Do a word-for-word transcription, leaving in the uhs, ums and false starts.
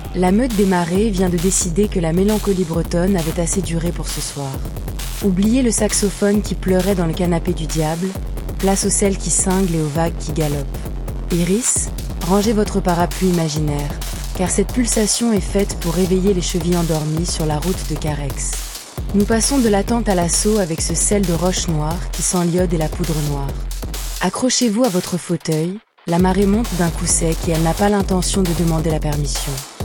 La meute des marées vient de décider que la mélancolie bretonne avait assez duré pour ce soir. Oubliez le saxophone qui pleurait dans le canapé du diable, place aux selles qui cinglent et aux vagues qui galopent. Iris, rangez votre parapluie imaginaire, car cette pulsation est faite pour réveiller les chevilles endormies sur la route de Carex. Nous passons de l'attente à l'assaut avec ce sel de roche noire qui sent l'iode et la poudre noire. Accrochez-vous à votre fauteuil, la marée monte d'un coup sec et elle n'a pas l'intention de demander la permission.